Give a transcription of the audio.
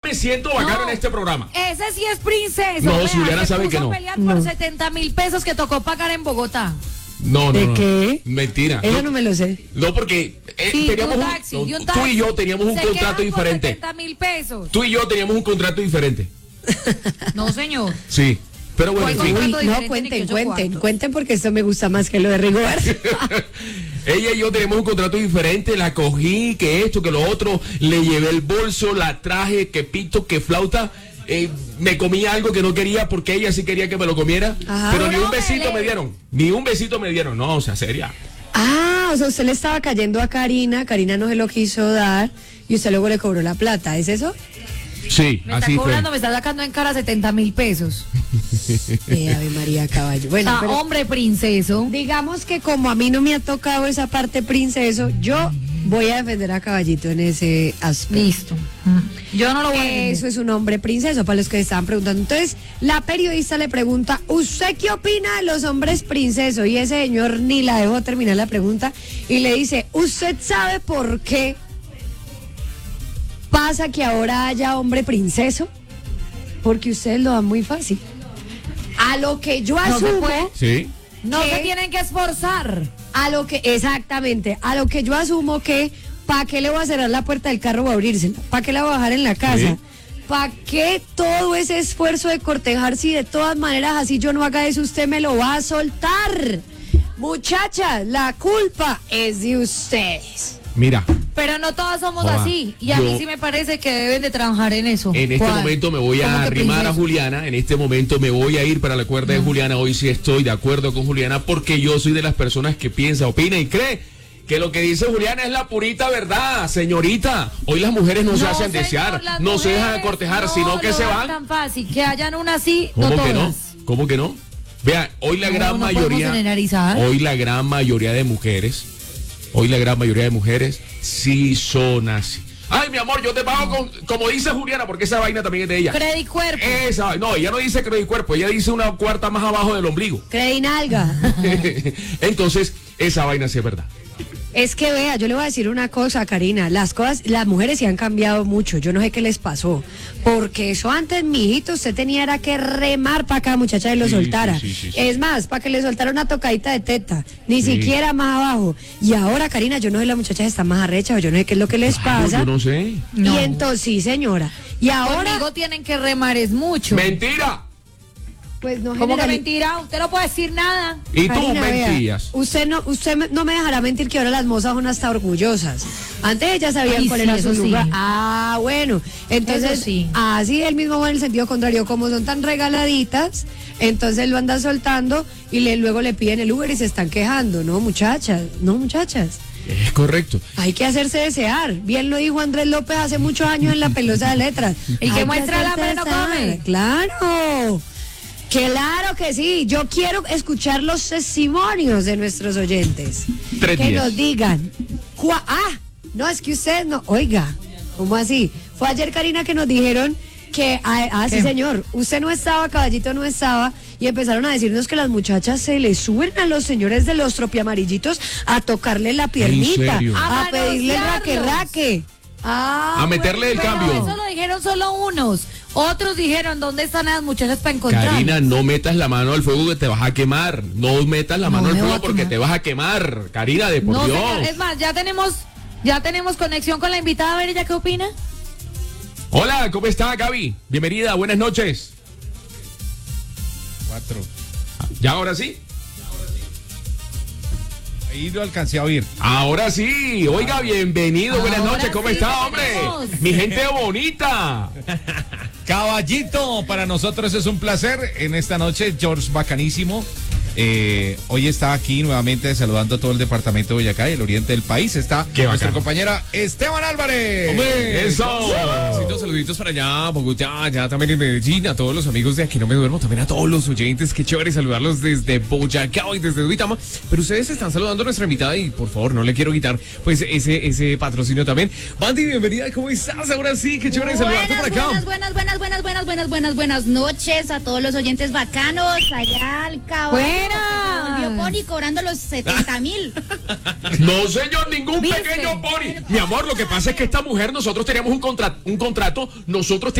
me siento bacano en este programa. Ese sí es princeso. No, si Juliana sabe que no. Pelear por 70.000 pesos que tocó pagar en Bogotá. No. ¿De qué? Mentira. Eso no me lo sé. No, porque Sí, teníamos un taxi. tú y yo teníamos un contrato diferente. 70.000 pesos. Tú y yo teníamos un contrato diferente. No, señor. Sí. Pero bueno, en ¿Cuál fin. contrato? Uy, no, Diferente, cuenten porque esto me gusta más que lo de Rigoberto. Ella y yo tenemos un contrato diferente, la cogí, que esto, que lo otro, le llevé el bolso, la traje, que pito, que flauta, me comí algo que no quería porque ella sí quería que me lo comiera, Ajá. pero ni un besito me dieron, no, o sea, seria. Ah, o sea, usted le estaba cayendo a Karina no se lo quiso dar y usted luego le cobró la plata, ¿es eso? Sí, Me está así fue. cobrando, me está sacando en cara 70.000 pesos. Ave María Caballo. Bueno, pero Hombre princeso. digamos que como a mí no me ha tocado esa parte princeso, yo voy a defender a Caballito en ese aspecto. Listo. Yo no lo voy a defender. Eso es un hombre princeso, para los que estaban preguntando. Entonces, la periodista le pregunta, ¿usted qué opina de los hombres princesos? Y ese señor ni la dejó terminar la pregunta y le dice, ¿usted sabe por qué pasa que ahora haya hombre princeso? Porque ustedes lo dan muy fácil. A lo que yo No se asumo, puede. Sí. No ¿Qué? se tienen que esforzar. exactamente, a lo que yo asumo que, ¿para qué le voy a cerrar la puerta del carro o abrírsela? ¿Para qué la voy a bajar en la casa? Sí. ¿Para qué todo ese esfuerzo de cortejar si de todas maneras así yo no haga eso, usted me lo va a soltar? Muchachas, la culpa es de ustedes. Mira, Pero no todas somos Joda, así. Y a yo- mí sí me parece que deben de trabajar en eso. en este ¿Cuál? momento me voy ¿Cómo a que arrimar a princeso? Juliana, en este momento me voy a ir para la cuerda de Juliana, hoy sí estoy de acuerdo con Juliana porque yo soy de las personas que piensa, opina y cree que lo que dice Juliana es la purita verdad, señorita. Hoy las mujeres no se hacen señor, desear, las no se dejan mujeres cortejar, no sino que lo se dan van. tan fácil, que hayan una así, ¿Cómo no que no? todas. ¿Cómo que no? Vea, hoy la No, gran no podemos mayoría, generalizar. hoy la gran mayoría de mujeres sí son así. Ay, mi amor, yo te pago como dice Juliana, porque esa vaina también es de ella. Credit cuerpo. No, ella no dice crédito cuerpo, ella dice una cuarta más abajo del ombligo. Credinalga. Entonces, esa vaina sí es verdad. Es que vea, yo le voy a decir una cosa, Karina, las mujeres sí han cambiado mucho, yo no sé qué les pasó, porque eso antes, mijito, usted tenía era que remar para que la muchacha y lo Sí, soltara. sí. Es más, para que le soltara una tocadita de teta, ni Sí. siquiera más abajo. Y ahora, Karina, yo no sé, las muchachas están más arrechas, o yo no sé qué es lo que les pasa. Yo no sé. No. Y entonces, sí, señora. Y ahora, Conmigo tienen que remar es mucho. Mentira. pues no ¿Cómo que generali- mentira? Usted no puede decir nada. Y tú Karina, vea, mentías. usted no me dejará mentir que ahora las mozas son hasta orgullosas. Antes ellas sabían Ay, cuál sí, era su eso sí. lugar. Ah, bueno. Entonces, Eso sí. así el mismo en el sentido contrario, como son tan regaladitas, entonces lo andan soltando y luego le piden el Uber y se están quejando. No, muchachas. Es correcto. Hay que hacerse desear. Bien lo dijo Andrés López hace muchos años en la Pelosa de Letras. El que Hay muestra el hacerse hambre no desear. come. Claro. Claro que sí. Yo quiero escuchar los testimonios de nuestros oyentes. 3 Que días. nos digan. No, es que usted no. Oiga, ¿cómo así? Fue ayer, Karina, que nos dijeron que, sí, ¿Qué? señor, usted no estaba, Caballito no estaba, y empezaron a decirnos que las muchachas se le suben a los señores de los tropiamarillitos a tocarle la piernita, serio? a A pedirle manosearlos. raque. A meterle el Pero cambio. eso lo dijeron solo unos. Otros dijeron, ¿dónde están las muchachas para encontrar? Karina, no metas la mano al fuego que te vas a quemar. No metas la No mano al me voy fuego a porque quemar. te vas a quemar. Karina, de por No, Dios. señor, es más, ya tenemos conexión con la invitada. A ver, ¿ella qué opina? Hola, ¿cómo está, Gaby? Bienvenida, buenas noches. 4. ¿Ya ahora sí? Ahí lo alcancé a oír. Ahora sí. Oiga, bienvenido, buenas Ahora noches. ¿Cómo sí está, lo hombre? tenemos. Mi gente bonita. Caballito, para nosotros es un placer. En esta noche, George Bacanísimo. Hoy está aquí nuevamente saludando a todo el departamento de Boyacá y el oriente del país. Está Qué nuestra bacano. compañera Esteban Álvarez. ¡Hombre! ¡Eso! Saluditos para allá, Bogotá, allá también en Medellín, a todos los amigos de Aquí No Me Duermo, también a todos los oyentes, qué chévere saludarlos desde Boyacá y desde Duitama, pero ustedes están saludando a nuestra invitada y por favor no le quiero quitar pues ese patrocinio también. Bandy, bienvenida, ¿cómo estás? Ahora sí, qué chévere saludarte por acá. Buenas noches a todos los oyentes bacanos allá al cabo. Buena. Pony cobrando los 70.000. No, señor, ningún ¿Viste? pequeño pony. Mi amor, lo que pasa es que esta mujer, nosotros teníamos un contrato, nosotros